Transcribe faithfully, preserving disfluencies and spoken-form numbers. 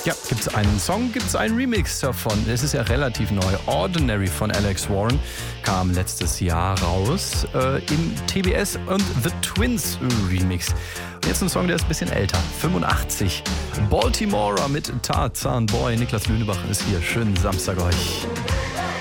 Ja, gibt's einen Song, gibt's einen Remix davon. Es ist ja relativ neu. Ordinary von Alex Warren kam letztes Jahr raus äh, im T B S und The Twins Remix. Und jetzt ein Song, der ist ein bisschen älter, fünfundachtzig. Baltimore mit Tarzan Boy. Niklas Lünebach ist hier. Schönen Samstag euch.